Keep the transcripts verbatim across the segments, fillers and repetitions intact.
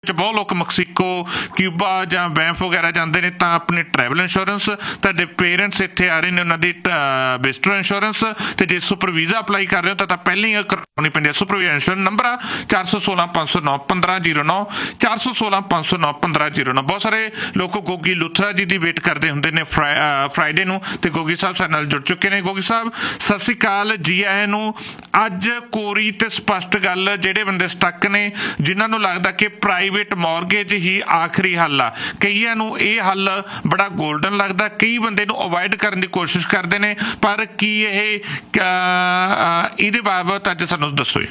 बहुत लोग मक्सीको क्यूबा ਜਾਂ ਬੈਂਫ ਵਗੈਰਾ ਜਾਂਦੇ ਨੇ ਤਾਂ ਆਪਣੀ ਟਰੈਵਲ ਇੰਸ਼ੋਰੈਂਸ, ਤੁਹਾਡੇ ਪੇਰੈਂਟਸ ਇੱਥੇ ਆ ਰਹੇ ਨੇ ਉਹਨਾਂ ਦੀ ਵਿਜ਼ਟਰ ਇੰਸ਼ੋਰੈਂਸ, ਤੇ ਜੇ ਸੁਪਰ ਵੀਜ਼ਾ ਅਪਲਾਈ ਕਰ ਰਹੇ ਹੋ ਤਾਂ ਤਾਂ ਪਹਿਲਾਂ ਹੀ ਕਰਵਾਉਣੀ ਪੈਂਦੀ ਹੈ ਸੁਪਰ ਵੀਜ਼ਾ ਇੰਸ਼ੋਰੈਂਸ। ਨੰਬਰ ਆ ਚਾਰ ਸੌ ਸੋਲਾਂ ਪੰਜ ਸੌ ਨੌ ਪੰਦਰਾਂ ਜੀਰੋ ਨੌ, ਚਾਰ ਸੌ ਸੋਲਾਂ ਪੰਜ ਸੌ ਨੌ ਪੰਦਰਾਂ ਜੀਰੋ ਨੌ। ਬਹੁਤ ਸਾਰੇ ਲੋਕ ਗੋਗੀ ਲੂਥਰਾ ਜੀ ਦੀ ਵੇਟ ਕਰਦੇ ਹੁੰਦੇ ਨੇ ਫਰਾਈਡੇ ਨੂੰ, ਤੇ ਗੋਗੀ ਸਾਹਿਬ ਸਾਡੇ ਨਾਲ ਜੁੜ ਚੁੱਕੇ ਨੇ। ਗੋਗੀ ਸਾਹਿਬ ਸਤਿ ਸ਼੍ਰੀ ਅਕਾਲ, ਜੀ ਆਇਆਂ ਨੂੰ। ਅੱਜ ਕੋਰੀ ਤੇ ਸਪਸ਼ਟ ਗੱਲ, ਜਿਹੜੇ ਬੰਦੇ ਸਟੱਕ ਨੇ ਜਿਨ੍ਹਾਂ ਨੂੰ ਲੱਗਦਾ ਕਿ ਪ੍ਰਾਈਵੇਟ ਮੌਰਗੇਜ ਹੀ ਆਖਰੀ ਹੱਲ ਆ, ਕਈਆਂ ਨੂੰ ਇਹ ਹੱਲ ਬੜਾ ਗੋਲਡਨ ਲੱਗਦਾ, ਕਈ ਬੰਦੇ ਨੂੰ ਅਵੋਇਡ ਕਰਨ ਦੀ ਕੋਸ਼ਿਸ਼ ਕਰਦੇ ਨੇ, ਪਰ ਕੀ ਇਹ ਇਹਦੇ ਬਾਬਤ ਅੱਜ ਸਾਨੂੰ ਦੱਸੋ।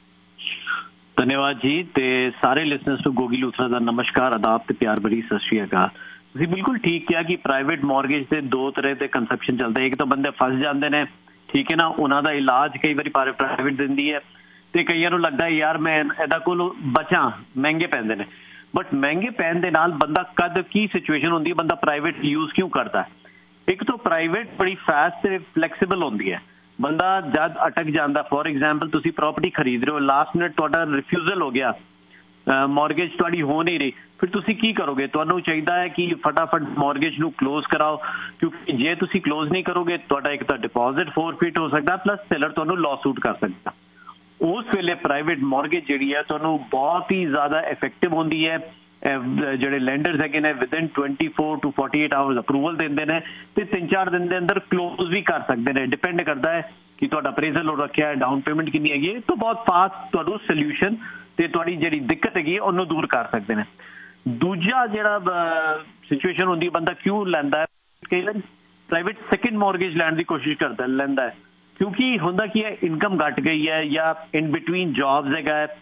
ਧੰਨਵਾਦ ਜੀ, ਤੇ ਸਾਰੇ ਲਿਸਨਰਸ ਨੂੰ ਗੋਗੀ ਲੂਥਰਾ ਦਾ ਨਮਸਕਾਰ, ਆਦਾਬ ਤੇ ਪਿਆਰ ਭਰੀ ਸਤਿ ਸ਼੍ਰੀ ਅਕਾਲ। ਤੁਸੀਂ ਬਿਲਕੁਲ ਠੀਕ ਕਿਹਾ ਕਿ ਪ੍ਰਾਈਵੇਟ ਮੌਰਗੇਜ ਦੇ ਦੋ ਤਰ੍ਹਾਂ ਦੇ ਕੰਸੈਪਸ਼ਨ ਚੱਲਦੇ। ਇੱਕ ਤਾਂ ਬੰਦੇ ਫਸ ਜਾਂਦੇ ਨੇ, ਠੀਕ ਹੈ ਨਾ, ਉਹਨਾਂ ਦਾ ਇਲਾਜ ਕਈ ਵਾਰੀ ਪ੍ਰਾਈਵੇਟ ਦਿੰਦੀ ਹੈ, ਤੇ ਕਈਆਂ ਨੂੰ ਲੱਗਦਾ ਯਾਰ ਮੈਂ ਇਹਦਾ ਕੋਲ ਬਚਾਂ, ਮਹਿੰਗੇ ਪੈਂਦੇ ਨੇ। ਬਟ ਮਹਿੰਗੇ ਪੈਣ ਦੇ ਨਾਲ ਬੰਦਾ ਕਦ ਕੀ ਸਿਚੁਏਸ਼ਨ ਹੁੰਦੀ ਹੈ, ਬੰਦਾ ਪ੍ਰਾਈਵੇਟ ਯੂਜ਼ ਕਿਉਂ ਕਰਦਾ। ਇੱਕ ਤਾਂ ਪ੍ਰਾਈਵੇਟ ਬੜੀ ਫਾਸਟ ਤੇ ਫਲੈਕਸੀਬਲ ਹੁੰਦੀ ਹੈ। ਬੰਦਾ ਜਦ ਅਟਕ ਜਾਂਦਾ, ਫੋਰ ਐਗਜ਼ਾਮਪਲ ਤੁਸੀਂ ਪ੍ਰੋਪਰਟੀ ਖਰੀਦ ਰਹੇ ਹੋ, ਲਾਸਟ ਮਿੰਟ ਤੁਹਾਡਾ ਰਿਫਿਊਜ਼ਲ ਹੋ ਗਿਆ, ਮੌਰਗੇਜ ਤੁਹਾਡੀ ਹੋ ਨਹੀਂ ਰਹੀ, ਫਿਰ ਤੁਸੀਂ ਕੀ ਕਰੋਗੇ। ਤੁਹਾਨੂੰ ਚਾਹੀਦਾ ਹੈ ਕਿ ਫਟਾਫਟ ਮੌਰਗੇਜ ਨੂੰ ਕਲੋਜ਼ ਕਰਾਓ, ਕਿਉਂਕਿ ਜੇ ਤੁਸੀਂ ਕਲੋਜ਼ ਨਹੀਂ ਕਰੋਗੇ ਤੁਹਾਡਾ ਇੱਕ ਤਾਂ ਡਿਪੋਜ਼ਿਟ ਫੋਰਫੀਟ ਹੋ ਸਕਦਾ, ਪਲੱਸ ਸੈਲਰ ਤੁਹਾਨੂੰ ਲॉ ਸੂਟ ਕਰ ਸਕਦਾ। ਉਸ ਵੇਲੇ ਪ੍ਰਾਈਵੇਟ ਮੌਰਗੇਜ ਜਿਹੜੀ ਹੈ ਤੁਹਾਨੂੰ ਬਹੁਤ ਹੀ ਜ਼ਿਆਦਾ ਇਫੈਕਟਿਵ ਹੁੰਦੀ ਹੈ। ਜਿਹੜੇ ਲੈਂਡਰਸ ਹੈਗੇ ਨੇ within twenty four two forty eight hours approval ਦਿੰਦੇ ਨੇ, ਤੇ ਤਿੰਨ ਚਾਰ ਦਿਨ ਦੇ ਅੰਦਰ ਕਲੋਜ਼ ਵੀ ਕਰ ਸਕਦੇ ਨੇ। ਡਿਪੈਂਡ ਕਰਦਾ ਹੈ ਕਿ ਤੁਹਾਡਾ ਅਪਰੇਜ਼ਲ ਹੋ ਰੱਖਿਆ ਹੈ, ਡਾਊਨ ਪੇਮੈਂਟ ਕਿੰਨੀ ਹੈਗੀ ਹੈ, ਤਾਂ ਬਹੁਤ ਫਾਸਟ ਤੁਹਾਨੂੰ ਸੋਲਿਊਸ਼ਨ ਤੇ ਤੁਹਾਡੀ ਜਿਹੜੀ ਦਿੱਕਤ ਹੈਗੀ ਹੈ ਉਹਨੂੰ ਦੂਰ ਕਰ ਸਕਦੇ ਨੇ। ਦੂਜਾ ਜਿਹੜਾ ਸਿਚੁਏਸ਼ਨ ਹੁੰਦੀ ਹੈ, ਬੰਦਾ ਕਿਉਂ ਲੈਂਦਾ ਹੈ, ਕਈ ਵਾਰ ਪ੍ਰਾਈਵੇਟ ਸੈਕਿੰਡ ਮੌਰਗੇਜ ਲੈਣ ਦੀ ਕੋਸ਼ਿਸ਼ ਕਰਦਾ ਲੈਂਦਾ ਹੈ, ਕਿਉਂਕਿ ਹੁੰਦਾ ਕੀ ਹੈ, ਇਨਕਮ ਘੱਟ ਗਈ ਹੈ ਜਾਂ ਇਨ ਬਿਟਵੀਨ ਜੌਬਸ ਹੈਗਾ ਹੈ,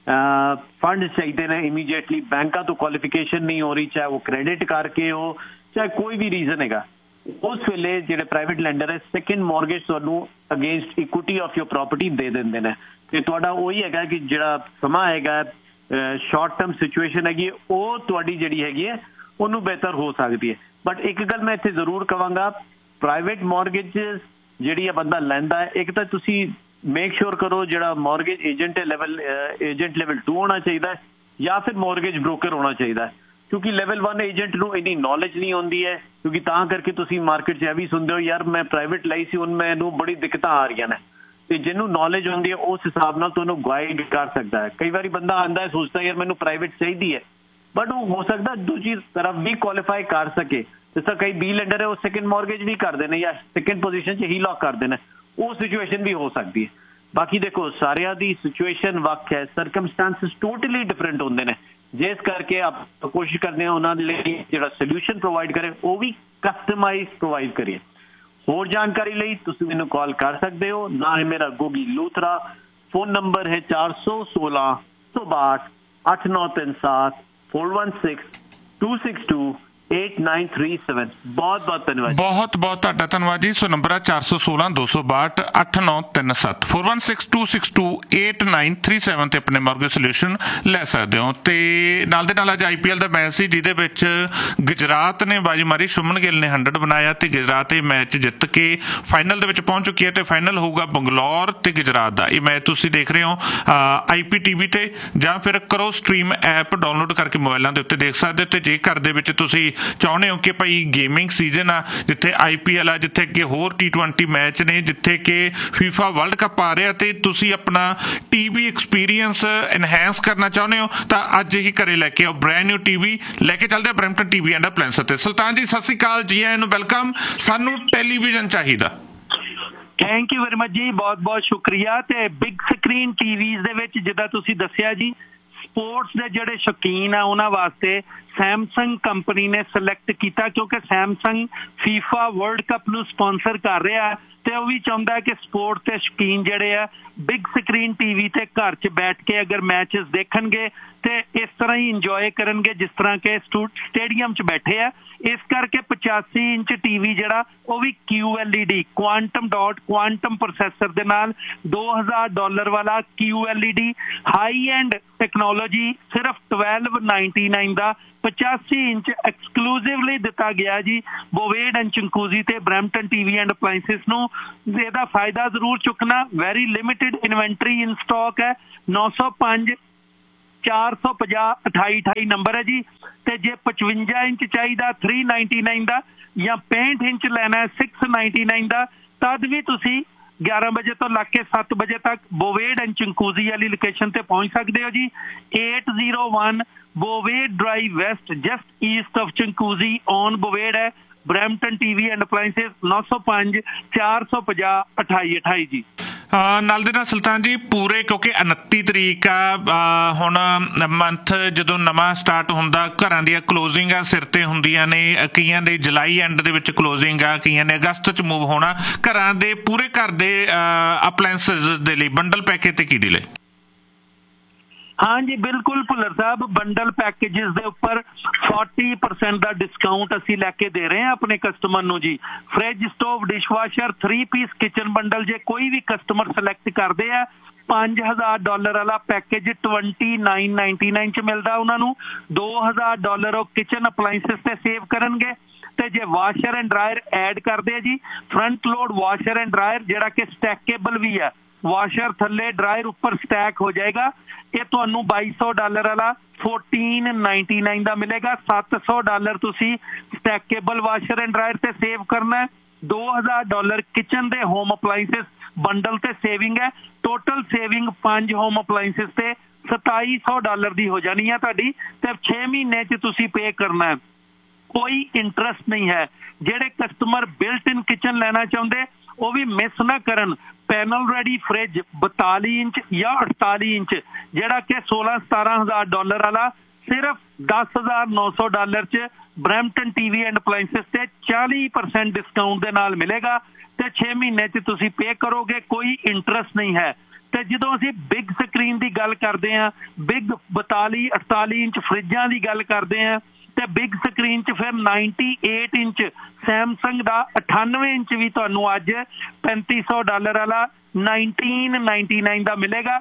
ਫੰਡ ਚਾਹੀਦੇ ਨੇ ਇਮੀਡੀਏਟਲੀ, ਬੈਂਕਾਂ ਤੋਂ ਕੁਆਲੀਫਿਕੇਸ਼ਨ ਨਹੀਂ ਹੋ ਰਹੀ, ਚਾਹੇ ਉਹ ਕ੍ਰੈਡਿਟ ਕਰਕੇ ਹੋ, ਚਾਹੇ ਕੋਈ ਵੀ ਰੀਜ਼ਨ ਹੈਗਾ। ਉਸ ਵੇਲੇ ਜਿਹੜੇ ਪ੍ਰਾਈਵੇਟ ਲੈਂਡਰ ਹੈ ਸੈਕਿੰਡ ਮੌਰਗੇਜ ਤੁਹਾਨੂੰ against equity of your property ਦੇ ਦਿੰਦੇ ਨੇ, ਤੇ ਤੁਹਾਡਾ ਉਹੀ ਹੈਗਾ ਕਿ ਜਿਹੜਾ ਸਮਾਂ ਹੈਗਾ ਸ਼ਾਰਟ ਟਰਮ ਸਿਚੁਏਸ਼ਨ ਹੈਗੀ ਉਹ ਤੁਹਾਡੀ ਜਿਹੜੀ ਹੈਗੀ ਹੈ ਉਹਨੂੰ ਬਿਹਤਰ ਹੋ ਸਕਦੀ ਹੈ। ਬਟ ਇੱਕ ਗੱਲ ਮੈਂ ਇੱਥੇ ਜ਼ਰੂਰ ਕਹਾਂਗਾ, ਪ੍ਰਾਈਵੇਟ ਮੌਰਗੇਜ ਜਿਹੜੀ ਆ ਬੰਦਾ ਲੈਂਦਾ ਹੈ, ਇੱਕ ਤਾਂ ਤੁਸੀਂ ਮੇਕ ਸ਼ੋਰ ਕਰੋ ਜਿਹੜਾ ਮੌਰਗੇਜ ਏਜੰਟ ਹੈ ਲੈਵਲ ਏਜੰਟ ਲੈਵਲ ਟੂ ਹੋਣਾ ਚਾਹੀਦਾ ਹੈ, ਜਾਂ ਫਿਰ ਮੌਰਗੇਜ ਬ੍ਰੋਕਰ ਹੋਣਾ ਚਾਹੀਦਾ ਹੈ, ਕਿਉਂਕਿ ਲੈਵਲ ਵਨ ਏਜੰਟ ਨੂੰ ਇੰਨੀ ਨੌਲੇਜ ਨਹੀਂ ਹੁੰਦੀ ਹੈ, ਕਿਉਂਕਿ ਤਾਂ ਕਰਕੇ ਤੁਸੀਂ ਮਾਰਕੀਟ 'ਚ ਇਹ ਵੀ ਸੁਣਦੇ ਹੋ ਯਾਰ ਮੈਂ ਪ੍ਰਾਈਵੇਟ ਲਈ ਸੀ, ਹੁਣ ਮੈਨੂੰ ਬੜੀ ਦਿੱਕਤਾਂ ਆ ਰਹੀਆਂ ਨੇ, ਤੇ ਜਿਹਨੂੰ ਨੌਲੇਜ ਹੁੰਦੀ ਹੈ ਉਸ ਹਿਸਾਬ ਨਾਲ ਤੁਹਾਨੂੰ ਗਾਈਡ ਕਰ ਸਕਦਾ ਹੈ। ਕਈ ਵਾਰੀ ਬੰਦਾ ਆਉਂਦਾ ਹੈ ਸੋਚਦਾ ਯਾਰ ਮੈਨੂੰ ਪ੍ਰਾਈਵੇਟ ਚਾਹੀਦੀ ਹੈ, ਬਟ ਉਹ ਹੋ ਸਕਦਾ ਦੂਜੀ ਤਰਫ ਵੀ ਕੁਆਲੀਫਾਈ ਕਰ ਸਕੇ। ਜਿਸ ਤਰ੍ਹਾਂ ਕਈ ਬੀ ਲੈਂਡਰ ਹੈ ਉਹ ਸੈਕਿੰਡ ਮੌਰਗੇਜ ਵੀ ਕਰਦੇ ਨੇ ਜਾਂ ਸੈਕਿੰਡ ਪੋਜੀਸ਼ਨ 'ਚ ਹੀ ਲੌਕ ਕਰਦੇ ਨੇ, ਉਹ ਸਿਚੁਏਸ਼ਨ ਵੀ ਹੋ ਸਕਦੀ ਹੈ। ਬਾਕੀ ਦੇਖੋ ਸਾਰਿਆਂ ਦੀ ਸਿਚੁਏਸ਼ਨ ਵੱਖ ਹੈ, ਸਰਕਮਸਟੈਂਸਿਸ ਟੋਟਲੀ ਡਿਫਰੈਂਟ ਹੁੰਦੇ ਨੇ, ਜਿਸ ਕਰਕੇ ਆਪਾਂ ਕੋਸ਼ਿਸ਼ ਕਰਦੇ ਹਾਂ ਉਹਨਾਂ ਦੇ ਲਈ ਜਿਹੜਾ ਸੋਲਿਊਸ਼ਨ ਪ੍ਰੋਵਾਈਡ ਕਰੇ ਉਹ ਵੀ ਕਸਟਮਾਈਜ਼ ਪ੍ਰੋਵਾਈਡ ਕਰੀਏ। ਹੋਰ ਜਾਣਕਾਰੀ ਲਈ ਤੁਸੀਂ ਮੈਨੂੰ ਕਾਲ ਕਰ ਸਕਦੇ ਹੋ, ਨਾ ਹੈ ਮੇਰਾ ਗੋਗੀ ਲੂਥਰਾ, ਫੋਨ ਨੰਬਰ ਹੈ ਚਾਰ ਸੌ ਸੋਲਾਂ ਸੌ ਬਾਹਠ ਅੱਠ ਨੌ ਤਿੰਨ ਸੱਤ four one six to six to eight nine three seven. बहुत बहुत धन्यवाद, बहुत बहुत ਤੁਹਾਡਾ ਧੰਨਵਾਦ ਜੀ। ਸੋ ਨੰਬਰ ਆ ਚਾਰ ਸੌ ਸੋਲਾਂ ਦੋ ਸੌ ਬਾਹਠ ਅੱਠ ਨੌ ਤਿੰਨ ਸੱਤ four one six to six to eight nine three seven ਤੇ ਆਪਣੇ ਮੌਰਗੇਜ ਸੋਲਿਊਸ਼ਨ ਲੈ ਸਕਦੇ ਹੋ। ਤੇ ਨਾਲ ਦੇ ਨਾਲ ਅੱਜ ਆਈ ਪੀ ਐਲ ਦਾ ਮੈਚ ਸੀ ਜਿਹਦੇ ਵਿੱਚ ਗੁਜਰਾਤ ਨੇ ਬਾਜੀ ਮਾਰੀ, ਸ਼ੁਭਮਨ ਗਿੱਲ ਨੇ ਹੰਡਰਡ ਬਣਾਇਆ ਤੇ ਗੁਜਰਾਤ ਇਹ ਮੈਚ ਜਿੱਤ ਕੇ ਫਾਈਨਲ ਦੇ ਵਿੱਚ ਪਹੁੰਚ ਚੁੱਕੀ ਹੈ, ਤੇ ਫਾਈਨਲ ਹੋਊਗਾ ਬੰਗਲੌਰ ਤੇ ਗੁਜਰਾਤ ਦਾ। ਇਹ ਮੈਚ ਤੁਸੀਂ ਦੇਖ ਰਹੇ ਹੋ ਆਈ ਪੀ ਟੀ ਵੀ ਤੇ, ਜਾਂ ਫਿਰ ਕਰੋ ਸਟ੍ਰੀਮ ਐਪ ਡਾਊਨਲੋਡ ਕਰਕੇ ਮੋਬਾਈਲਾਂ ਦੇ ਉੱਤੇ ਦੇਖ ਸਕਦੇ ਹੋ। ਤੇ ਜੇ ਘਰ ਦੇ ਵਿੱਚ ਤੁਸੀਂ ਚਾਹੁੰਦੇ ਹੋ ਕਿ ਭਾਈ ਗੇਮਿੰਗ ਸੀਜ਼ਨ ਆ, ਜਿੱਥੇ ਆਈ ਪੀ ਐਲ ਆ, ਜਿੱਥੇ ਕਿ ਹੋਰ ਟੀ ਟਵੈਂਟੀ ਮੈਚ ਨੇ, ਜਿੱਥੇ ਕਿ ਫੀਫਾ ਵਰਲਡ ਕੱਪ ਆ ਰਿਹਾ, ਤੇ ਤੁਸੀਂ ਆਪਣਾ ਟੀ ਵੀ ਐਕਸਪੀਰੀਅੰਸ ਐਨਹੈਂਸ ਕਰਨਾ ਚਾਹੁੰਦੇ ਹੋ ਤਾਂ ਅੱਜ ਹੀ ਘਰੇ ਲੈ ਕੇ ਆਓ ਬ੍ਰੈਂਡ ਨਿਊ ਟੀ ਵੀ ਲੈ ਕੇ ਚੱਲਦੇ ਆ Brampton T V and appliance ਤੇ। ਸੁਲਤਾਨ ਜੀ ਸਤਿ ਸ਼੍ਰੀ ਅਕਾਲ, ਜੀ ਆਇਆਂ ਨੂੰ, ਵੈਲਕਮ। ਸਾਨੂੰ ਟੈਲੀਵਿਜ਼ਨ ਚਾਹੀਦਾ। ਥੈਂਕ ਯੂ ਵੈਰੀ ਮਚ ਜੀ, ਬਹੁਤ ਬਹੁਤ ਸ਼ੁਕਰੀਆ। ਤੇ ਬਿਗ ਸਕਰੀਨ ਟੀਵੀਜ਼ ਦੇ ਵਿੱਚ ਜਿੱਦਾਂ ਤੁਸੀਂ ਦੱਸਿਆ ਜੀ, ਸਪੋਰਟਸ ਦੇ ਜਿਹੜੇ ਸ਼ੌਕੀਨ ਆ ਉਹਨਾਂ ਵਾਸਤੇ ਸੈਮਸੰਗ ਕੰਪਨੀ ਨੇ ਸਿਲੈਕਟ ਕੀਤਾ, ਕਿਉਂਕਿ ਸੈਮਸੰਗ ਫੀਫਾ ਵਰਲਡ ਕੱਪ ਨੂੰ ਸਪਾਂਸਰ ਕਰ ਰਿਹਾ ਤੇ ਉਹ ਵੀ ਚਾਹੁੰਦਾ ਕਿ ਸਪੋਰਟ ਤੇ ਸ਼ੌਕੀਨ ਜਿਹੜੇ ਆ ਬਿਗ ਸਕਰੀਨ ਟੀਵੀ ਤੇ ਘਰ 'ਚ ਬੈਠ ਕੇ ਅਗਰ ਮੈਚਸ ਦੇਖਣਗੇ ਤੇ ਇਸ ਤਰ੍ਹਾਂ ਹੀ ਇੰਜੋਏ ਕਰਨਗੇ ਜਿਸ ਤਰ੍ਹਾਂ ਕਿ ਸਟੇਡੀਅਮ 'ਚ ਬੈਠੇ ਆ। ਇਸ ਕਰਕੇ ਪਚਾਸੀ ਇੰਚ ਟੀਵੀ ਜਿਹੜਾ ਉਹ ਵੀ Q L E D quantum dot quantum processor ਦੇ ਨਾਲ ਦੋ ਹਜ਼ਾਰ ਡਾਲਰ ਵਾਲਾ Q L E D high end technology ਸਿਰਫ ਟਵੈਲਵ ਨਾਈਨਟੀ ਨਾਈਨ ਦਾ ਪਚਾਸੀ ਇੰਚ ਐਕਸਕਲੂਸਿਵਲੀ ਦਿੱਤਾ ਗਿਆ ਜੀ ਬੋਵੇਡ ਐਂਡ ਚੰਕੂਜ਼ੀ ਤੇ ਬਰੈਂਪਟਨ ਟੀਵੀ ਐਂਡ ਅਪਲਾਇੰਸਿਸ ਨੂੰ। ਇਹਦਾ ਫਾਇਦਾ ਜ਼ਰੂਰ ਚੁੱਕਣਾ, ਵੈਰੀ ਲਿਮਿਟਿਡ ਇਨਵੈਂਟਰੀ ਇਨ ਸਟਾਕ ਹੈ। ਨੌ ਸੌ ਪੰਜ ਚਾਰ ਸੌ ਪੰਜਾਹ ਅਠਾਈ ਅਠਾਈ ਨੰਬਰ ਹੈ ਜੀ। ਤੇ ਜੇ ਪਚਵੰਜਾ ਇੰਚ ਚਾਹੀਦਾ ਥ੍ਰੀ ਨਾਈਨਟੀ ਨਾਈਨ ਦਾ, ਜਾਂ ਪੈਂਹਠ ਇੰਚ ਲੈਣਾ ਸਿਕਸ ਨਾਈਨਟੀ ਨਾਈਨ ਦਾ, ਤਦ ਵੀ ਤੁਸੀਂ ਗਿਆਰਾਂ ਵਜੇ ਤੋਂ ਲੱਗ ਕੇ ਸੱਤ ਵਜੇ ਤੱਕ ਬੋਵੇਡ ਐਂਡ ਚੰਕੂਜ਼ੀ ਵਾਲੀ ਲੋਕੇਸ਼ਨ ਤੇ ਪਹੁੰਚ ਸਕਦੇ ਹੋ ਜੀ। eight oh one ਬੋਵੇਡ drive West, just East of ਚੰਕੂਜ਼ੀ on ਬੋਵੇਡ ਹੈ। ਬਰੈਂਪਟਨ ਟੀਵੀ ਐਂਡ ਅਪਲਾਇੰਸਸ ਨੌ ਸੌ ਪੰਜ ਚਾਰ ਸੌ ਪੰਜਾਹ ਅਠਾਈ ਅਠਾਈ ਜੀ। ਨਾਲ ਦੇ ਨਾਲ ਸੁਲਤਾਨ ਜੀ ਪੂਰੇ, ਕਿਉਂਕਿ ਉਨੱਤੀ ਤਰੀਕ ਆ ਹੁਣ, ਮੰਥ ਜਦੋਂ ਨਵਾਂ ਸਟਾਰਟ ਹੁੰਦਾ, ਘਰਾਂ ਦੀਆਂ ਕਲੋਜ਼ਿੰਗਾਂ ਸਿਰ ਤੇ ਹੁੰਦੀਆਂ ਨੇ, ਕਈਆਂ ਦੇ ਜੁਲਾਈ ਐਂਡ ਦੇ ਵਿੱਚ ਕਲੋਜ਼ਿੰਗ ਆ, ਕਈਆਂ ਨੇ ਅਗਸਤ ਚ ਮੂਵ ਹੋਣਾ। ਘਰਾਂ ਦੇ ਪੂਰੇ ਘਰ ਦੇ ਅਪਲਾਇੰਸਸ ਦੇ ਲਈ ਬੰਡਲ ਪੈਕੇਜ ਤੇ ਕੀ ਡੀਲ ਹੈ? हाँ जी बिल्कुल भुल्लर साहब, बंडल पैकेजेस ਦੇ ਉੱਪਰ forty percent ਦਾ ਡਿਸਕਾਊਂਟ ਅਸੀਂ ਲੈ ਕੇ ਦੇ ਰਹੇ ਹਾਂ ਆਪਣੇ ਕਸਟਮਰ ਨੂੰ ਜੀ। Fridge, stove, dishwasher, three piece kitchen bundle ਜੇ ਕੋਈ ਵੀ ਕਸਟਮਰ ਸਿਲੈਕਟ ਕਰਦੇ ਆ, ਪੰਜ ਹਜ਼ਾਰ ਡਾਲਰ ਵਾਲਾ package twenty nine ninety nine ਚ ਮਿਲਦਾ ਉਹਨਾਂ ਨੂੰ। ਦੋ ਹਜ਼ਾਰ ਡਾਲਰ ਉਹ ਕਿਚਨ ਅਪਲਾਇੰਸਸ ਤੇ ਸੇਵ ਕਰਨਗੇ। ਤੇ ਜੇ ਵਾਸ਼ਰ ਐਂਡ ਡਰਾਇਰ ਐਡ ਕਰਦੇ ਆ ਜੀ, front load washer and dryer ਜਿਹੜਾ ਕਿ ਸਟੈਕੇਬਲ ਵੀ ਹੈ, ਵਾਸ਼ਰ ਥੱਲੇ ਡਰਾਇਰ ਉੱਪਰ ਸਟੈਕ ਹੋ ਜਾਏਗਾ, ਇਹ ਤੁਹਾਨੂੰ ਬਾਈ ਸੌ ਡਾਲਰ ਵਾਲਾ ਫੋਰਟੀਨ ਨਾਈਨਟੀ ਨਾਈਨ ਦਾ ਮਿਲੇਗਾ। ਸੱਤ ਸੌ ਡਾਲਰ ਤੁਸੀਂ ਸਟੈਕੇਬਲ ਵਾਸ਼ਰ ਐਂਡ ਡਰਾਇਰ ਤੇ ਸੇਵ ਕਰਨਾ ਹੈ। ਦੋ ਹਜ਼ਾਰ ਡਾਲਰ ਕਿਚਨ ਦੇ ਹੋਮ ਅਪਲਾਇੰਸਸ ਬੰਡਲ ਤੇ ਸੇਵਿੰਗ ਹੈ। ਟੋਟਲ ਸੇਵਿੰਗ ਪੰਜ ਹੋਮ ਅਪਲਾਇੰਸਸ ਤੇ ਸਤਾਈ ਸੌ ਡਾਲਰ ਦੀ ਹੋ ਜਾਣੀ ਹੈ ਤੁਹਾਡੀ, ਤੇ ਛੇ ਮਹੀਨੇ ਚ ਤੁਸੀਂ ਪੇ ਕਰਨਾ ਹੈ। ਕੋਈ ਇੰਟਰਸਟ ਨਹੀਂ ਹੈ। ਜਿਹੜੇ ਕਸਟਮਰ ਬਿਲਟ ਇਨ ਕਿਚਨ ਲੈਣਾ ਚਾਹੁੰਦੇ ਉਹ ਵੀ ਮਿਸ ਨਾ ਕਰਨ। ਪੈਨਲ ਰੈਡੀ ਫ੍ਰਿਜ ਬਤਾਲੀ ਇੰਚ ਜਾਂ ਅਠਤਾਲੀ ਇੰਚ ਜਿਹੜਾ ਕਿ ਸੋਲਾਂ ਸਤਾਰਾਂ ਹਜ਼ਾਰ ਡਾਲਰ ਵਾਲਾ ਸਿਰਫ ਦਸ ਹਜ਼ਾਰ ਨੌ ਸੌ ਡਾਲਰ ਚ ਬਰੈਂਪਟਨ ਟੀਵੀ ਐਂਡ ਅਪਲਾਇੰਸਸ ਤੇ ਚਾਲੀ ਪਰਸੈਂਟ ਡਿਸਕਾਊਂਟ ਦੇ ਨਾਲ ਮਿਲੇਗਾ, ਤੇ ਛੇ ਮਹੀਨੇ ਚ ਤੁਸੀਂ ਪੇ ਕਰੋਗੇ, ਕੋਈ ਇੰਟਰਸਟ ਨਹੀਂ ਹੈ। ਤੇ ਜਦੋਂ ਅਸੀਂ ਬਿਗ ਸਕਰੀਨ ਦੀ ਗੱਲ ਕਰਦੇ ਹਾਂ, ਬਿਗ ਬਤਾਲੀ ਅਠਤਾਲੀ ਇੰਚ ਫਰਿੱਜਾਂ ਦੀ ਗੱਲ ਕਰਦੇ ਹਾਂ, ਤੇ ਬਿਗ ਸਕਰੀਨ ਚ ਫਿਰ ਨਾਈਨਟੀ ਏਟ ਇੰਚ ਸੈਮਸੰਗ ਦਾ ਅਠਾਨਵੇਂ ਇੰਚ ਵੀ ਤੁਹਾਨੂੰ ਅੱਜ ਪੈਂਤੀ ਸੌ ਡਾਲਰ ਵਾਲਾ ਨਾਈਨਟੀਨ ਨਾਈਨਟੀ ਨਾਈਨ ਦਾ ਮਿਲੇਗਾ।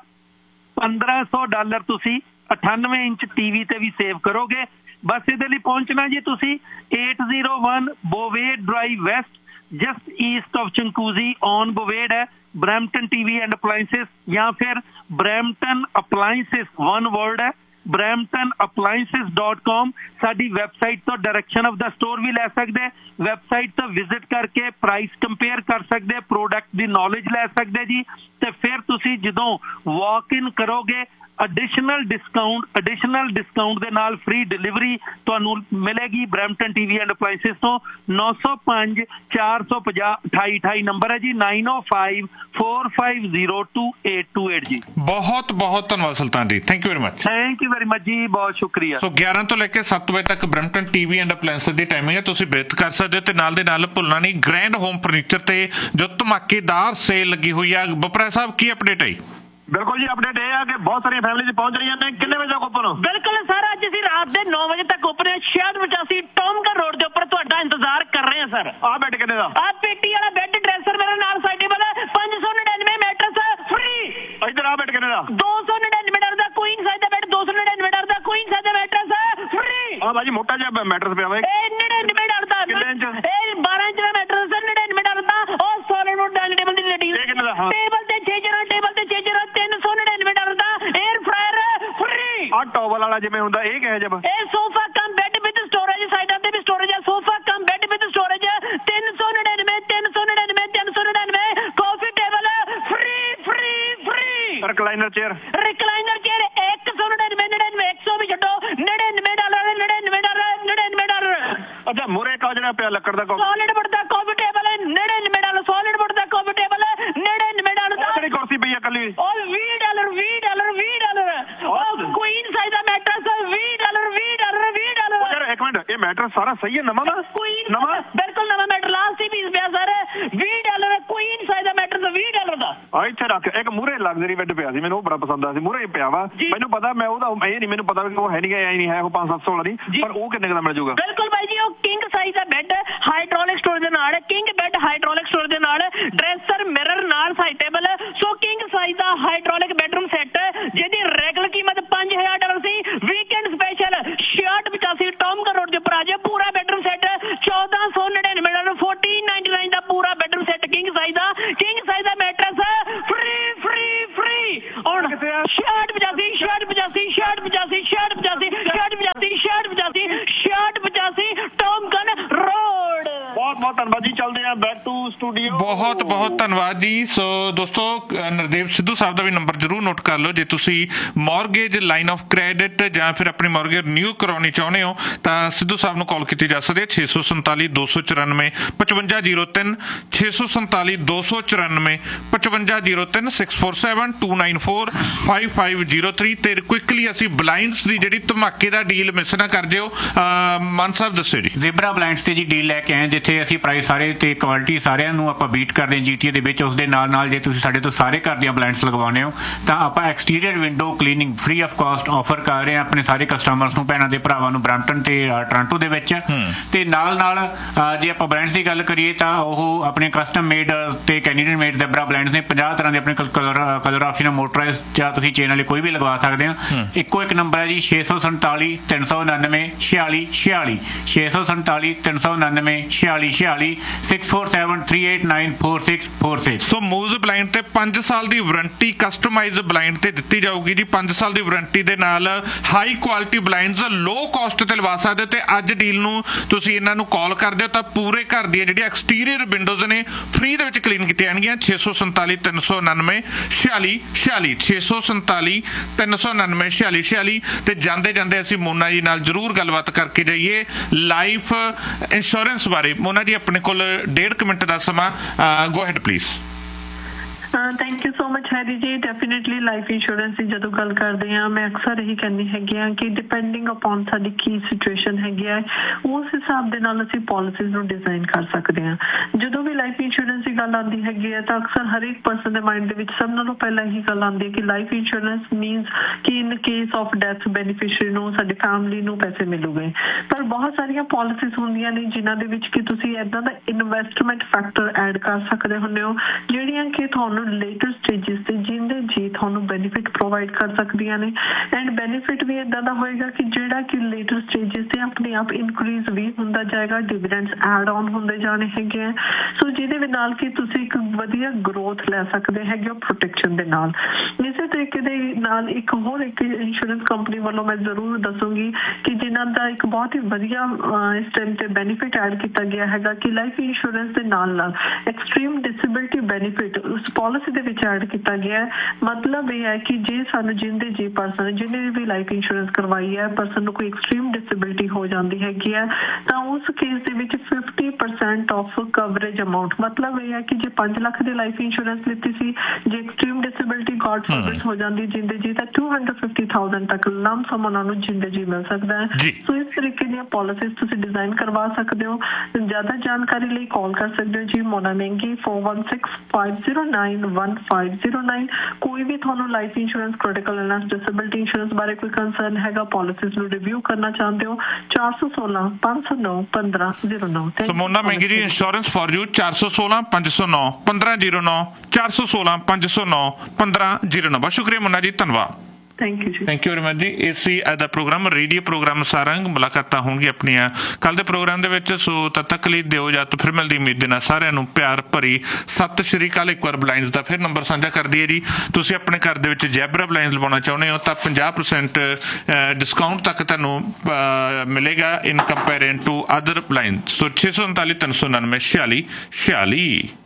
ਪੰਦਰਾਂ ਸੌ ਡਾਲਰ ਤੁਸੀਂ ਅਠਾਨਵੇਂ ਇੰਚ ਟੀਵੀ ਤੇ ਵੀ ਸੇਵ ਕਰੋਗੇ। ਬਸ ਇਹਦੇ ਲਈ ਪਹੁੰਚਣਾ ਜੀ ਤੁਸੀਂ eight oh one ਬੋਵੇਡ drive West, just East of ਚੰਕੂਜ਼ੀ on ਬੋਵੇਡ ਹੈ, ਬਰੈਂਪਟਨ ਟੀਵੀ ਐਂਡ ਅਪਲਾਇੰਸਸ, ਜਾਂ ਫਿਰ ਬਰੈਂਪਟਨ ਅਪਲਾਇੰਸਸ ਵਨ ਵਰਡ ਹੈ, ਬਰੈਂਪਟਨ ਅਪਲਾਇੰਸਸ ਡਾਟ ਕਾਮ। ਸਾਡੀ ਵੈਬਸਾਈਟ ਤੋਂ ਡਾਇਰੈਕਸ਼ਨ ਆਫ ਦਾ ਸਟੋਰ ਵੀ ਲੈ ਸਕਦੇ, ਵੈਬਸਾਈਟ ਤੋਂ ਵਿਜ਼ਿਟ ਕਰਕੇ ਪ੍ਰਾਈਸ ਕੰਪੇਅਰ ਕਰ ਸਕਦੇ, ਪ੍ਰੋਡਕਟ ਦੀ ਨੌਲੇਜ ਲੈ ਸਕਦੇ ਜੀ। ਤੇ ਫਿਰ ਤੁਸੀਂ ਜਦੋਂ ਵਾਕ ਇਨ ਕਰੋਗੇ, ਐਡੀਸ਼ਨਲ ਡਿਸਕਾਊਂਟ ਐਡੀਸ਼ਨਲ ਡਿਸਕਾਊਂਟ ਦੇ ਨਾਲ ਫ੍ਰੀ ਡਿਲੀਵਰੀ ਤੁਹਾਨੂੰ ਮਿਲੇਗੀ ਬਰੈਂਪਟਨ ਟੀਵੀ ਐਂਡ ਅਪਲਾਇੰਸਸ ਤੋਂ। ਨੌ ਸੌ ਪੰਜ ਚਾਰ ਸੌ ਪੰਜਾਹ ਅਠਾਈ ਅਠਾਈ ਨੰਬਰ ਹੈ ਜੀ, ਨਾਈਨ ਓ five four five zero two eight two eight ਜੀ। ਬਹੁਤ ਬਹੁਤ ਧੰਨਵਾਦ ਸੁਲਤਾਨ ਜੀ, thank you very much. Thank you very much ਜੀ, ਬਹੁਤ ਸ਼ੁਕਰੀਆ। ਸੋ ਗਿਆਰਾਂ ਤੋਂ ਲੈ ਕੇ ਸੱਤ ਵਜੇ ਤੱਕ Brampton TV and ਅਪਲਾਇੰਸਸ the timing ਹੈ, ਤੁਸੀਂ ਵਿਜ਼ਿਟ ਕਰ ਸਕਦੇ ਹੋ। ਤੇ ਨਾਲ ਦੇ ਨਾਲ ਭੁੱਲਣਾ ਨਹੀਂ, ਗ੍ਰੈਂਡ ਹੋਮ ਫਰਨੀਚਰ ਤੇ ਜੋ ਧਮਾਕੇਦਾਰ ਸੇਲ ਲੱਗੀ ਹੋਈ ਆ। ਬਪਰਾ ਸਾਹਿਬ ਕੀ ਅਪਡੇਟ ਹੈ? ਬਿਲਕੁਲ ਜੀ, ਅਪਡੇਟ ਇਹ ਆ ਕਿ ਬਹੁਤ ਸਾਰੀਆਂ ਫੈਮਿਲੀਜ਼ ਪਹੁੰਚ ਰਹੀਆਂ ਨੇ। ਕਿੰਨੇ ਵਜੇ ਤੱਕ ਓਪਨ ਹੋ? ਬਿਲਕੁਲ ਸਰ, ਅੱਜ ਅਸੀਂ ਰਾਤ ਦੇ ਨੌ ਵਜੇ ਤੱਕ ਓਪਨ ਹੈ। ਛਿਆਹਠ ਪਚਾਸੀ ਟੌਮਗਨ ਰੋਡ ਦੇ ਉੱਪਰ ਤੁਹਾਡਾ ਇੰਤਜ਼ਾਰ ਕਰ ਰਹੇ ਹਾਂ ਸਰ। ਆਹ ਬੈੱਡ ਕਿੰਨੇ ਦਾ? ਆਹ ਪੇਟੀ ਵਾਲਾ ਬੈੱਡ ਡਰੈਸਰ ਮੇਰੇ ਨਾਲ ਸਾਈਡੇਬਲ ਹੈ, ਪੰਜ ਸੌ ਨੜਿਨਵੇਂ ਮੈਟਰਸ ਫ੍ਰੀ। ਇੱਧਰ ਆਹ ਬੈੱਡ ਕਿੰਨੇ ਦਾ? ਦੋ ਸੌ ਨੜਿਨਵੇਂ ਡਾਲਰ ਦਾ ਕੁਈਨ ਸਾਈਜ਼ ਦਾ ਬੈੱਡ, ਦੋ ਸੌ ਨੜਿਨਵੇਂ ਡਾਲਰ ਦਾ ਕੁਈਨ ਸਾਈਜ਼ ਦਾ ਮੈਟਰਸ ਫ੍ਰੀ। ਆਹ ਬਾਜੀ ਮੋਟਾ ਜਿਹਾ ਮੈਟਰਸ ਪਿਆ ਵਾ, ਇਹ ਨੜਿਨਵੇਂ ਡਾਲਰ ਦਾ। ਕਿੰਨੇ ਇੰਚ? ਇਹ ਬਾਰਾਂ ਇੰਚ ਦਾ ਮੈਟਰਸ ਸਰ, ਨੜਿਨਵੇਂ ਡਾਲਰ ਦਾ। ਉਹ ਸੋਲਿਡ ਵੁੱਡ ਡਾਈਨਿੰਗ ਟੇਬਲ ਦੀ ਲੇਡੀ, ਇਹ ਕਿੰਨੇ ਦਾ? ਹਾਂ, ਟੇਬਲ ਤੇ ਛੇ ਜਰਾ, ਟੇਬਲ ਤੇ ਛੇ ਜਰਾ, ਤਿੰਨ ਸੌ ਨੜਿਨਵੇਂ ਡਾਲਰ ਦਾ। Air fryer free. ਆਹ ਟੋਵਲ ਵਾਲਾ ਜਿਵੇਂ ਹੁੰਦਾ, ਇਹ ਕਿਹੋ ਜਿਹਾ? ਇਹ sofa cum bed with storage, ਸਾਈਡਾਂ ਤੇ ਵੀ ਸਟੋਰੇਜ ਹੈ। Sofa cum bed with storage ਤਿੰਨ ਸੌ ਨੜਿਨਵੇਂ, ਤਿੰਨ ਸੌ ਨੜਿਨਵੇਂ, ਤਿੰਨ ਸੌ ਨੜਿਨਵੇਂ। ਕਾਫੀ table free free free. Recliner chair, recliner chair ਇੱਕ ਸੌ ਨੜਿਨਵੇਂ, ਨੜਿਨਵੇਂ, ਇੱਕ ਸੌ ਵੀ ਛੱਡੋ, ਨੜਿਨਵੇਂ ਡਾਲਰ, ਨੜਿਨਵੇਂ ਡਾਲਰ, ਨੜਿਨਵੇਂ ਡਾਲਰ। ਅੱਛਾ ਮੂਰੇ ਕਾ ਜਿਹੜਾ ਪਿਆ ਲੱਕੜ ਦਾ ਸੋਲਿਡ ਵੁੱਡ ਦਾ ਕਾਫੀ ਟੇਬਲ ਹੈ, ਨੜਿਨਵੇਂ ਡਾਲਰ। ਸੋਲਿਡ ਵੁੱਡ ਦਾ ਕਾਫੀ ਟੇਬਲ ਹੈ, ਨੜਿਨਵੇਂ ਡਾਲਰ ਦਾ। ਕਿਹੜੀ ਕੁਰਸੀ ਪਈ ਆ ਕੱਲੀ? ਉਹ ਵੀਹ ਡਾਲਰ, ਵੀਹ ਡਾਲਰ, ਵੀਹ ਡਾਲਰ। ਉਹ ਕੁਈਨ ਸਾਈਜ਼ ਦਾ ਮੈਟਰਸ ਵੀਹ ਡਾਲਰ, ਵੀਹ ਡਾਲਰ, ਵੀਹ ਡਾਲਰ। ਯਾਰ ਇੱਕ ਮਿੰਟ, ਇਹ ਮੈਟਰ ਸਾਰਾ ਸਹੀ ਹੈ? ਨਵਾਂ ਦਾ? ਕੁਈਨ ਨਵਾਂ? ਬਿਲਕੁਲ ਨਵਾਂ ਮੈਟਰ, ਲਾਸਟ ਹੀ ਪੀਸ ਪਿਆ ਸਰ। ਵੀਹ ਡਾਲਰ ਕੁਈਨ ਸਾਈਜ਼ ਦਾ ਮੈਟਰ, ਵੀਹ ਡਾਲਰ ਦਾ। ਆ ਇੱਥੇ ਰੱਖ। ਇੱਕ ਮੂਰੇ ਲਗਜ਼ਰੀ ਬੈੱਡ ਪਿਆ ਸੀ, ਮੈਨੂੰ ਉਹ ਬੜਾ ਪਸੰਦ ਆਇਆ ਸੀ, ਮੂਰੇ ਪਿਆ ਵਾ। ਮੈਨੂੰ ਪਤਾ, ਮੈਂ ਉਹਦਾ ਇਹ ਨਹੀਂ ਮੈਨੂੰ ਪਤਾ ਕਿ ਉਹ ਹੈ ਨਹੀਂ ਐ ਨਹੀਂ ਹੈ, ਉਹ ਪੰਜ ਸੱਤ ਸੌ ਵਾਲਾ ਨਹੀਂ, ਪਰ ਉਹ ਕਿੰਨੇ ਦਾ ਮਿਲ ਜਾਊਗਾ? ਬਿਲਕੁਲ ਬਾਈ ਜੀ, ਉਹ ਕਿੰਗ ਸਾਈਜ਼ ਦਾ ਬੈੱਡ ਹਾਈਡ੍ਰੋਲਿਕ ਸਟੋਰੇਜ ਦੇ ਨਾਲ, ਕਿੰਗ ਬੈੱਡ ਹਾਈਡ੍ਰੋਲਿਕ ਸਟੋਰੇਜ ਦੇ ਨਾਲ, ਡਰੈਸਰ ਮਿਰਰ ਨਾਲ ਸਾਈਡ ਟੇਬਲ। ਸੋ ਕਿੰਗ ਸਾਈਜ਼ ਦਾ ਹਾਈਡ੍ਰੋਲਿਕ ਬੈਡਰੂਮ ਸੈੱਟ ਜਿਹਦੀ ਰੈਗੂਲਰ ਕੀਮਤ ਪੰਜ ਹਜ਼ਾਰ ਡਾਲਰ ਸੀ, ਵੀਕਐਂਡ ਸਪੈਸ਼ਲ ਛਿਆਹਠ ਪਚਾਸੀ ਟੌਮਗਨ ਰੋਡ ਦੇ ਉੱਪਰ ਆ ਜਾਏ। ਪੂਰਾ ਬੈਡਰੂਮ ਸੈੱਟ ਚੌਦਾਂ ਸੌ ਨੜਿਨਵੇਂ ਡਾਲਰ, ਫੋਰਟੀਨ ਨਾਈਨਟੀ ਨਾਈਨ ਦਾ ਪੂਰਾ ਬੈਡਰੂਮ ਸੈੱਟ ਕਿੰਗ ਸਾਈਜ਼ ਦਾ। ਕਿੰਗ ਸਾਈਜ਼ ਦਾ ਮੈਟਰਸ ਫ੍ਰੀ ਫ੍ਰੀ ਫ੍ਰੀ। ਹੁਣ ਛਿਆਹਠ ਪਚਾਸੀ, ਛਿਆਹਠ ਪਚਾਸੀ, ਛਿਆਹਠ ਪਚਾਸੀ ਬਹੁਤ ਧੰਨਵਾਦ ਜੀ। ਚੱਲਦੇ ਆ ਬੈਕ ਟੂ ਸਟੂਡੀਓ। ਬਹੁਤ ਬਹੁਤ ਧੰਨਵਾਦ ਜੀ। ਸੋ ਦੋਸਤੋ, ਨਰਦੇਵ ਸਿੱਧੂ ਸਾਹਿਬ ਦਾ ਵੀ ਨੰਬਰ ਜ਼ਰੂਰ ਨੋਟ ਕਰ ਲਓ। ਜੇ ਤੁਸੀਂ ਮੌਰਗੇਜ ਲਾਈਨ ਆਫ ਕ੍ਰੈਡਿਟ ਜਾਂ ਫਿਰ ਆਪਣੀ ਮੌਰਗੇਜ ਰਿਨਿਊ ਕਰਾਉਣੀ ਚਾਹੁੰਦੇ ਹੋ ਤਾਂ ਸਿੱਧੂ ਸਾਹਿਬ ਨੂੰ ਕਾਲ ਕੀਤੀ ਜਾ ਸਕਦੀ ਹੈ ਛੇ ਸੌ ਸੰਤਾਲੀ ਦੋ ਸੌ ਚੁਰਾਨਵੇਂ ਪਚਵੰਜਾ ਜ਼ੀਰੋ ਤਿੰਨ ਛੇ ਸੌ ਸੰਤਾਲੀ ਦੋ ਸੌ ਚੁਰਾਨਵੇਂ ਪਚਵੰਜਾ ਜ਼ੀਰੋ ਤਿੰਨ six four seven to nine four five five zero three. ਤੇ ਕੁਇਕਲੀ ਅਸੀਂ ਬਲਾਈਂਡਸ ਦੀ ਜਿਹੜੀ ਧਮਾਕੇ ਦਾ ਡੀਲ ਮਿਸ ਨਾ ਕਰ ਜਿਓ। ਮਾਨ ਸਾਹਿਬ ਦੱਸਿਓ ਜੀ। ਜ਼ੇਬਰਾ ਬਲਾਈਂਡਸ ਤੇ ਜੀ ਡੀਲ ਲੈ ਕੇ ਆਏ, ਜਿੱਥੇ ਅਸੀਂ ਪ੍ਰਾਈਸ ਸਾਰੇ ਤੇ ਕੁਆਲਿਟੀ ਸਾਰਿਆਂ ਨੂੰ ਆਪਾਂ ਬੀਟ ਕਰਦੇ ਹਾਂ ਜੀਟੀਏ ਦੇ ਵਿੱਚ। ਉਸ ਦੇ ਨਾਲ ਨਾਲ ਜੇ ਤੁਸੀਂ ਸਾਡੇ ਤੋਂ ਸਾਰੇ ਘਰ ਦੀਆਂ ਬਲਾਈਂਡਸ ਲਗਵਾਉਂਦੇ ਹੋ ਤਾਂ ਆਪਾਂ exterior window cleaning free of cost offer ਕਰ ਰਹੇ ਹਾਂ ਆਪਣੇ ਸਾਰੇ ਕਸਟਮਰਸ ਨੂੰ, ਭੈਣਾਂ ਦੇ ਭਰਾਵਾਂ ਨੂੰ ਬਰੈਂਪਟਨ ਤੇ ਟੋਰਾਂਟੋ ਦੇ ਵਿੱਚ। ਤੇ ਨਾਲ ਨਾਲ ਜੇ ਆਪਾਂ ਬ੍ਰਾਂਡਸ ਦੀ ਗੱਲ ਕਰੀਏ ਤਾਂ ਉਹ ਆਪਣੇ ਕਸਟਮ ਮੇਡ ਤੇ ਕੈਨੇਡੀਅਨ ਮੇਡ ਜ਼ੇਬਰਾ ਬਲਾਈਂਡਸ ਨੇ ਪੰਜਾਹ ਤਰ੍ਹਾਂ ਦੇ ਆਪਣੇ ਕਲਰ ਕਲਰ ਆਪਸ਼ਨ ਮੋਟਰਾਈਜ਼ ਜਾਂ ਤੁਸੀਂ ਚੇਨ ਵਾਲੇ ਕੋਈ ਵੀ ਲਗਵਾ ਸਕਦੇ ਹੋ। ਇੱਕੋ ਇੱਕ ਨੰਬਰ ਹੈ ਜੀ ਛੇ ਸੌ ਸੰਤਾਲੀ ਤਿੰਨ ਸੌ ਉਨਾਨਵੇਂ ਛਿਆਲੀ ਛਿਆਲੀ ਛੇ ਸੌ ਸੰਤਾਲੀ ਤਿੰਨ ਸੌ ਉਨਾਨਵੇਂ ਛਿਆਲੀ ਛਿਆਲੀ six four seven three eight nine four six four six. ਸੋ ਮੂਵਜ਼ ਬਲਾਈਂਡ ਤੇ ਪੰਜ ਸਾਲ ਦੀ ਵਾਰੰਟੀ ਕਸਟਮਾਈਜ਼ ਬਲਾਈਂਡ ਤੇ ਦਿੱਤੀ ਜਾਊਗੀ ਜੀ। ਪੰਜ ਸਾਲ ਦੀ ਵਾਰੰਟੀ ਦੇ ਨਾਲ ਹਾਈ ਕੁਆਲਿਟੀ ਬਲਾਈਂਡਸ ਲੋ ਕਾਸਟ ਤੇ ਲਵਾ ਸਕਦੇ ਹੋ। ਤੇ ਅੱਜ ਡੀਲ ਨੂੰ ਤੁਸੀਂ ਇਹਨਾਂ ਨੂੰ ਕਾਲ ਕਰਦੇ ਹੋ ਤਾਂ ਪੂਰੇ ਘਰ ਦੀਆਂ ਜਿਹੜੀਆਂ ਐਕਸਟੀਰੀਅਰ ਵਿੰਡੋਜ਼ ਨੇ ਫ੍ਰੀ ਦੇ ਵਿੱਚ ਕਲੀਨ ਕੀਤੀਆਂ ਜਾਣਗੀਆਂ। ਛੇ ਸੌ ਸੰਤਾਲੀ ਤਿੰਨ ਸੌ ਉਨਾਨਵੇਂ ਛਿਆਲੀ ਛਿਆਲੀ ਛੇ ਸੌ ਸੰਤਾਲੀ ਤਿੰਨ ਸੌ ਉਨਾਨਵੇਂ ਛਿਆਲੀ ਛਿਆਲੀ। ਤੇ ਜਾਂਦੇ ਜਾਂਦੇ ਅਸੀਂ ਮੋਨਾ ਜੀ ਨਾਲ ਜ਼ਰੂਰ ਗੱਲਬਾਤ ਕਰਕੇ ਜਾਈਏ ਲਾਈਫ ਇੰਸ਼ੋਰੈਂਸ ਬਾਰੇ। ਮੋਨਾ ਜੀ ਆਪਣੇ ਕੋਲ ਡੇਢ ਕੁ ਮਿੰਟ ਦਾ ਸਮਾਂ, go ahead please. Thank you so much Harry ਜੀ। ਡੈਫੀਨੇਟਲੀ ਲਾਈਫ ਇੰਸ਼ੋਰੈਂਸ ਦੀ ਜਦੋਂ ਗੱਲ ਕਰਦੇ ਹਾਂ ਮੈਂ ਅਕਸਰ ਇਹੀ ਕਹਿੰਦੀ ਹੈਗੀ ਆ ਕਿ ਡਿਪੈਂਡਿੰਗ ਅਪੋਨ ਸਾਡੀ ਕੀ ਸਿਚੁਏਸ਼ਨ ਹੈਗੀ ਆ ਉਸ ਹਿਸਾਬ ਦੇ ਨਾਲ ਅਸੀਂ ਪਾਲਿਸੀਜ਼ ਨੂੰ ਡਿਜ਼ਾਈਨ ਕਰ ਸਕਦੇ ਹਾਂ। ਜਦੋਂ ਵੀ ਲਾਈਫ ਇੰਸ਼ੋਰੈਂਸ ਦੀ ਗੱਲ ਆਉਂਦੀ ਹੈਗੀ ਹੈ ਤਾਂ ਅਕਸਰ ਹਰੇਕ ਪਰਸਨ ਦੇ ਮਾਈਂਡ ਦੇ ਵਿੱਚ ਸਭ ਨਾਲੋਂ ਪਹਿਲਾਂ ਇਹੀ ਗੱਲ ਆਉਂਦੀ ਹੈ ਕਿ ਲਾਈਫ ਇੰਸ਼ੋਰੈਂਸ ਮੀਨਸ ਕਿ in case of death beneficiary ਨੂੰ ਸਾਡੀ ਫੈਮਿਲੀ ਨੂੰ ਪੈਸੇ ਮਿਲੂਗੇ। ਪਰ ਬਹੁਤ ਸਾਰੀਆਂ ਪਾਲਿਸੀਜ਼ ਹੁੰਦੀਆਂ ਨੇ ਜਿਨ੍ਹਾਂ ਦੇ ਵਿੱਚ ਕਿ ਤੁਸੀਂ ਇੱਦਾਂ ਦਾ ਇਨਵੈਸਟਮੈਂਟ ਫੈਕਟਰ ਐਡ ਕਰ ਸਕਦੇ ਹੁੰਦੇ ਹੋ ਜਿਹੜੀਆਂ ਕਿ ਤੁਹਾਨੂੰ ਲੇਟਰ ਸਟੇਜਿਸ ਤੇ ਜਿੰਦੇ ਜੀ ਤੁਹਾਨੂੰ ਬੈਨੀਫਿਟ ਪ੍ਰੋਵਾਈਡ ਕਰ ਸਕਦੀਆਂ ਨੇ। ਐਂਡ ਬੈਨੀਫਿਟ ਵੀ ਇਦਾਂ ਦਾ ਹੋਏਗਾ ਕਿ ਜਿਹੜਾ ਕਿ ਲੇਟਰ ਸਟੇਜਿਸ ਤੇ ਆਪਣੇ ਆਪ ਇਨਕਰੀਜ਼ ਵੀ ਹੁੰਦਾ ਜਾਏਗਾ, ਡਿਵੀਡੈਂਡਸ ਐਡ ਆਨ ਹੁੰਦੇ ਜਾਣੇ ਹੈਗੇ ਆ। ਸੋ ਜਿਹਦੇ ਨਾਲ ਕਿ ਤੁਸੀਂ ਇੱਕ ਵਧੀਆ ਗਰੋਥ ਲੈ ਸਕਦੇ ਹੈਗੇ ਹੋ ਪ੍ਰੋਟੈਕਸ਼ਨ ਦੇ ਨਾਲ। ਇਸੇ ਤਰੀਕੇ ਦੇ ਨਾਲ ਇੱਕ ਹੋਰ ਇੱਕ ਇੰਸ਼ੋਰੈਂਸ ਕੰਪਨੀ ਵੱਲੋਂ ਮੈਂ ਜ਼ਰੂਰ ਦੱਸੂਗੀ ਕਿ ਜਿਨ੍ਹਾਂ ਦਾ ਇੱਕ ਬਹੁਤ ਹੀ ਵਧੀਆ ਇਸ ਟਾਈਮ ਤੇ ਬੈਨੀਫਿਟ ਐਡ ਕੀਤਾ ਗਿਆ ਹੈਗਾ ਕਿ ਲਾਈਫ ਇੰਸ਼ੋਰੈਂਸ ਦੇ ਨਾਲ ਨਾਲ ਐਕਸਟ੍ਰੀਮ ਡਿਸੇਬਿਲਿਟੀ ਬੈਨੀਫਿਟ ਉਸ ਪਾਲਿਸੀ ਦੇ ਵਿੱਚ ਐਡ ਕੀਤਾ ਗਿਆ। ਮਤਲਬ ਇਹ ਹੈ ਕਿ ਜੇ ਸਾਨੂੰ ਜਿੰਦੇ ਜੀ ਪਰਸਨ ਜਿਹਨੇ ਵੀ ਲਾਈਫ ਇੰਸ਼ੋਰੈਂਸ ਕਰਵਾਈ ਹੈ ਪਰਸਨ ਨੂੰ ਕੋਈ ਐਕਸਟ੍ਰੀਮ ਡਿਸੇਬਿਲਿਟੀ ਹੋ ਜਾਂਦੀ ਹੈਗੀ ਹੈ ਤਾਂ ਉਸ ਕੇਸ ਦੇ ਵਿੱਚ fifty percent off coverage amount. ਮਤਲਬ ਇਹ ਹੈ ਕਿ ਜੇ ਪੰਜ ਲੱਖ ਦੀ ਲਾਈਫ ਇੰਸ਼ੋਰੈਂਸ ਲਿੱਤੀ ਸੀ, ਜੇ ਐਕਸਟ੍ਰੀਮ ਡਿਸੇਬਿਲਿਟੀ ਗॉड ਫੋਰਬਿਡ ਹੋ ਜਾਂਦੀ ਜਿੰਦੇ ਜੀ ਤਾਂ ਟੂ ਹੰਡਰਡ ਫਿਫਟੀ ਥਾਊਜ਼ੈਂਡ ਤੱਕ ਲੰਮ ਸਮ ਉਹਨਾਂ ਨੂੰ ਜਿੰਦੇ ਜੀ ਮਿਲ ਸਕਦਾ ਹੈ। ਸੋ ਇਸ ਤਰੀਕੇ ਦੀਆਂ ਪਾਲਿਸੀਜ਼ ਤੁਸੀਂ ਡਿਜ਼ਾਈਨ ਕਰਵਾ ਸਕਦੇ ਹੋ। ਜ਼ਿਆਦਾ ਜਾਣਕਾਰੀ ਲਈ ਕਾਲ ਕਰ ਸਕਦੇ ਹੋ ਜੀ ਮੋਨਾ ਮਹਿੰਗੀ four one six five zero nine one five zero nine. ਕੋਈ ਵੀ ਤੁਹਾਨੂੰ life insurance, critical illness, disability insurance ਬਾਰੇ ਕੋਈ ਕੰਸਰਨ ਹੈਗਾ, ਪਾਲਿਸੀਜ਼ ਨੂੰ ਰਿਵਿਊ ਕਰਨਾ ਚਾਹੁੰਦੇ ਹੋ, ਚਾਰ ਸੌ ਸੋਲਾਂ ਪੰਜ ਸੌ ਨੌ ਪੰਦਰਾਂ ਜ਼ੀਰੋ ਨੌ। ਮੋਨਾ ਮਹਿੰਗੀ ਜੀ ਇੰਸ਼ੋਰੈਂਸ ਫॉर ਯੂ ਚਾਰ ਸੌ ਸੋਲਾਂ ਪੰਜ ਸੌ ਨੌ ਪੰਦਰਾਂ ਜ਼ੀਰੋ ਨੌ ਚਾਰ ਸੌ ਸੋਲਾਂ ਪੰਜ ਸੌ ਨੌ ਪੰਦਰਾਂ ਜ਼ੀਰੋ ਨੌ। ਬਹੁਤ ਸ਼ੁਕਰੀਆ ਮੁੰਨਾ ਜੀ, ਧੰਨਵਾਦ। ਥੈਂਕ ਯੂ ਜੀ। ਥੈਂਕ ਯੂ ਵੈਰੀ ਮਚ ਜੀ। ਇਹ ਸੀ ਅੱਜ ਦਾ ਪ੍ਰੋਗਰਾਮ ਰੇਡੀਓ ਪ੍ਰੋਗਰਾਮ ਸਾਰੰਗ। ਮੁਲਾਕਾਤਾਂ ਹੋਣਗੀਆਂ ਆਪਣੀਆਂ ਕੱਲ ਦੇ ਪ੍ਰੋਗਰਾਮ ਦੇ ਵਿੱਚ। ਸੋ ਤਦ ਤੱਕ ਲਈ ਦਿਓ ਜਾਂ ਫਿਰ ਮਿਲਦੀ ਉਮੀਦ ਦੇ ਨਾਲ ਸਾਰਿਆਂ ਨੂੰ ਪਿਆਰ ਭਰੀ ਸਤਿ ਸ਼੍ਰੀ ਅਕਾਲ। ਇੱਕ ਵਾਰ ਬਲਾਈਂਡਸ ਦਾ ਫਿਰ ਨੰਬਰ ਸਾਂਝਾ ਕਰ ਦਈਏ ਜੀ। ਤੁਸੀਂ ਆਪਣੇ ਘਰ ਦੇ ਵਿੱਚ ਜ਼ੈਬਰਾ ਬਲਾਈਂਡਸ ਲਵਾਉਣਾ ਚਾਹੁੰਦੇ ਹੋ ਤਾਂ ਪੰਜਾਹ ਪਰਸੈਂਟ ਡਿਸਕਾਊਂਟ ਤੱਕ ਤੁਹਾਨੂੰ ਮਿਲੇਗਾ ਇਨ ਕੰਪੇਅਰਿੰਗ ਟੂ ਅਦਰ ਬਲਾਈਂਡ। ਸੋ ਛੇ ਸੌ ਉਨਤਾਲੀ ਤਿੰਨ ਸੌ ਉਨਾਨਵੇਂ ਛਿਆਲੀ ਛਿਆਲੀ।